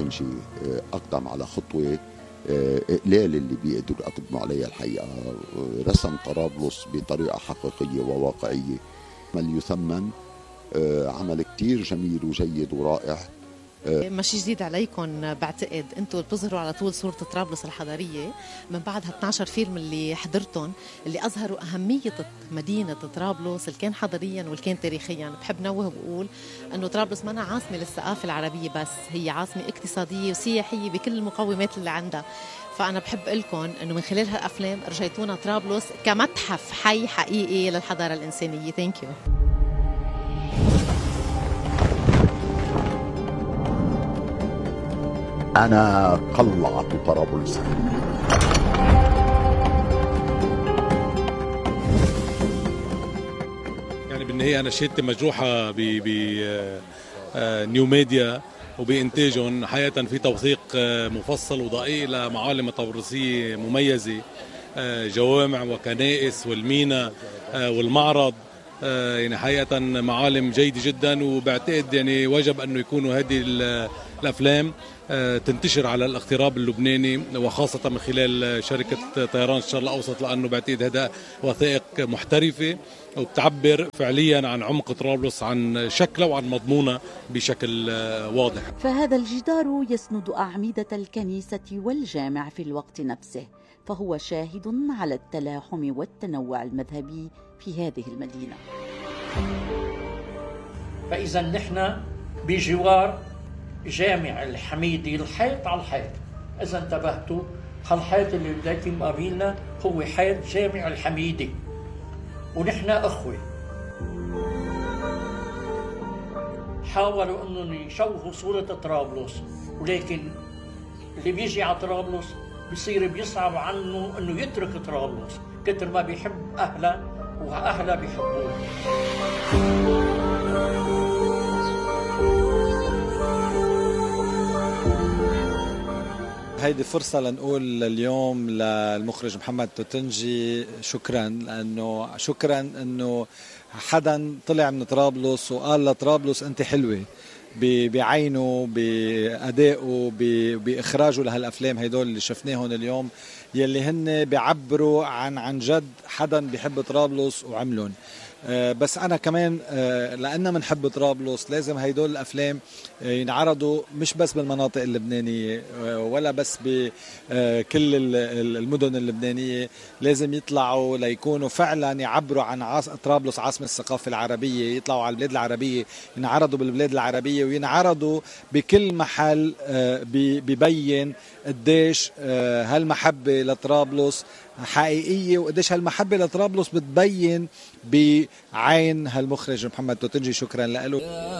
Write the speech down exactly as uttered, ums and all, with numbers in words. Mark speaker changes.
Speaker 1: توتنجي أقدم على خطوة قلال اللي بيقدروا يقدموا عليها الحقيقة. رسم طرابلس بطريقة حقيقية وواقعية، عمل يثمن، عمل كتير جميل وجيد ورائع.
Speaker 2: ماشي جديد عليكم، بعتقد انتم بتظهروا على طول صورة طرابلس الحضارية من بعد ها اثني عشر فيلم اللي حضرتهم، اللي أظهروا أهمية مدينة طرابلس اللي كان حضاريا واللي كان تاريخيا. بحب نوه وأقول أنه طرابلس ما عاصمة للثقافة العربية بس، هي عاصمة اقتصادية وسياحية بكل المقومات اللي عندها. فأنا بحب لكم أنه من خلال هالأفلام رجعتونا طرابلس كمتحف حي حقيقي للحضارة الإنسانية. ثانك يو.
Speaker 1: أنا قلعت طرابلس.
Speaker 3: يعني بالنهاية أنا شهادتي مجروحة ب نيو ميديا وبإنتاجهم، حقيقة في توثيق مفصل ودقيق لمعالم طرابلسية مميزة، جوامع وكنائس والمينا والمعرض، يعني حقيقة معالم جيدة جدا. وبعتقد يعني وجب أنه يكونوا هذه الأفلام تنتشر على الاغتراب اللبناني، وخاصة من خلال شركة طيران الشرق الأوسط، لأنه بعتقد هذا وثائق محترفة وبتعبر فعليا عن عمق طرابلس، عن شكله وعن مضمونه بشكل واضح.
Speaker 4: فهذا الجدار يسند أعمدة الكنيسة والجامع في الوقت نفسه، فهو شاهد على التلاحم والتنوع المذهبي في هذه المدينة.
Speaker 5: فإذا نحن بجوار جامع الحميدي، الحيط على الحيط. إذا انتبهتوا، هالحيط اللي بدايتي مقابلنا هو حيط جامع الحميدي، ونحن أخوة. حاولوا أنهم يشوهوا صورة طرابلس، ولكن اللي بيجي على طرابلس بيصير بيصعب عنه أنه يترك طرابلس كتر ما بيحب أهله وأهله بيحبوه.
Speaker 6: هيدي فرصة لنقول اليوم للمخرج محمد توتنجي شكرا، لأنه شكرا أنه حدا طلع من طرابلس وقال لطرابلس أنت حلوة بعينه، بأدائه، بإخراجه لهالأفلام هيدول اللي شفناهم اليوم، يلي هن بيعبروا عن عن جد حدا بيحب طرابلس وعملون. بس أنا كمان لأننا منحب طرابلس لازم هيدول الأفلام ينعرضوا مش بس بالمناطق اللبنانية ولا بس بكل المدن اللبنانية، لازم يطلعوا ليكونوا فعلا يعبروا عن طرابلس عاصمة الثقافة العربية، يطلعوا على البلاد العربية، ينعرضوا بالبلاد العربية، وينعرضوا بكل محل ببين قديش هالمحبة لطرابلس حقيقية، وقديش هالمحبة لطرابلس بتبين بعين هالمخرج محمد توتنجي. شكرا له.